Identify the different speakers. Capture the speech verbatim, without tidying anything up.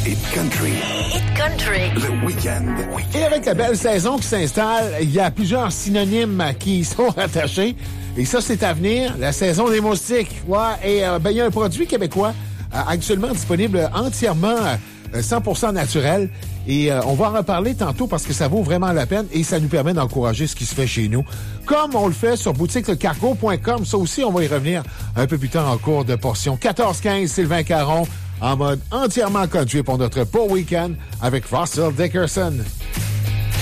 Speaker 1: Hit Country.
Speaker 2: Hit Country.
Speaker 1: Le week-end.
Speaker 3: Et avec la belle saison qui s'installe, il y a plusieurs synonymes qui sont rattachés. Et ça, c'est à venir, la saison des moustiques. Ouais, et euh, ben, il y a un produit québécois euh, actuellement disponible entièrement euh, cent pour cent naturel. Et euh, on va en reparler tantôt parce que ça vaut vraiment la peine et ça nous permet d'encourager ce qui se fait chez nous. Comme on le fait sur boutique le cargo point com. Ça aussi, on va y revenir un peu plus tard en cours de portion. quatorze quinze, Sylvain Caron, en mode entièrement country pour notre beau week-end avec Russell Dickerson.